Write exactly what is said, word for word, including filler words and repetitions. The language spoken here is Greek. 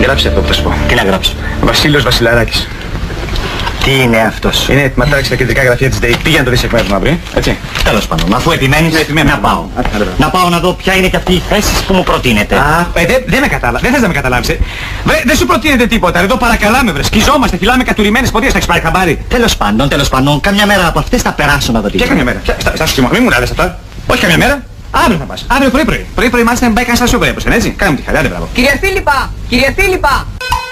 Γράψε αυτό που θα σου πω. Τι να γράψω? Βασίλειος Βασιλαράκης. Τι είναι αυτός? Είναι έτοιμα στα κεντρικά γραφεία της ΔΕΗ. Πήγαινε να το δεις εκ μέρους μου αύριο, έτσι. Τέλος πάντων, αφού επιμένεις, Ναι, επιμένω. να πάω. Α, καλά. Να πάω να δω ποια είναι και αυτή η θέση που μου προτείνεται. Α, ε, δεν δε με κατάλαβα. Δεν θες να με καταλάβεις. Ε. Βρε, δεν σου προτείνεται τίποτα. Εδώ παρακαλάμε, βρε. Σκιζόμαστε, φυλάμε κατουρημένες ποδίες. Θα έχεις πάρει χαμπάρι. Τέλος πάντων, τέλος πάντων, καμιά μέρα από αυτές θα περάσω να δω τι. Ποια καμιά μέρα? Ποια, στα, στα σου μην μου λάβεις αυτά. Όχι καμιά μέρα. Αύριο θα πας. Αύριο πρωί πρωί. Πρωί πρωί μάλιστα με πάει κανένα στα σοβρέ, έτσι. Κάνε μου τη χαρά, μπράβο. Κυρία Φίλιππα! Κυρία Φίλιππα!